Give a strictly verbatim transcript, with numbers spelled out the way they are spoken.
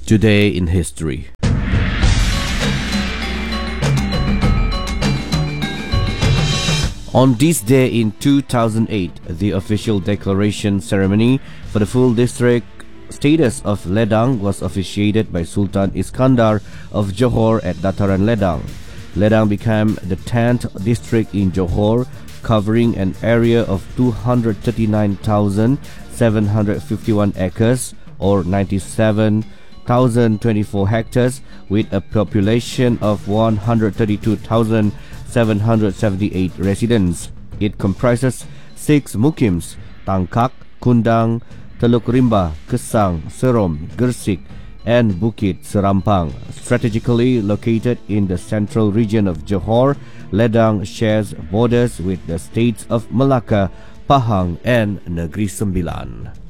Today in history. On this day in two thousand eight, the official declaration ceremony for the full district status of Ledang was officiated by Sultan Iskandar of Johor at Dataran Ledang. Ledang became the tenth district in Johor, covering an area of two hundred thirty-nine thousand seven hundred fifty-one acres or ninety-seven thousand twenty-four hectares, with a population of one hundred thirty-two thousand seven hundred seventy-eight residents. It comprises six mukims: Tangkak, Kundang, Teluk Rimba, Kesang, Serom, Gersik, and Bukit Serampang. Strategically located in the central region of Johor, Ledang shares borders with the states of Melaka, Pahang, and Negeri Sembilan.